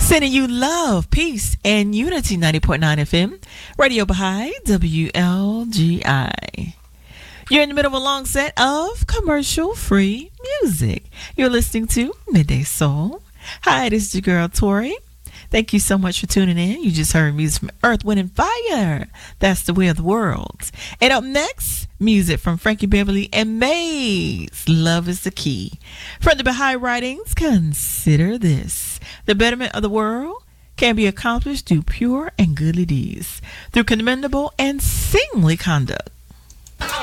Sending you love, peace, and unity. 90.9 FM, Radio Baha'i, WLGI. You're in the middle of a long set of commercial-free music. You're listening to Midday Soul. Hi, this is your girl, Tori. Thank you so much for tuning in. You just heard music from Earth, Wind, and Fire. That's the way of the world. And up next, music from Frankie Beverly and Maze. Love is the key. From the Baha'i writings, consider this. The betterment of the world can be accomplished through pure and goodly deeds, through commendable and seemly conduct,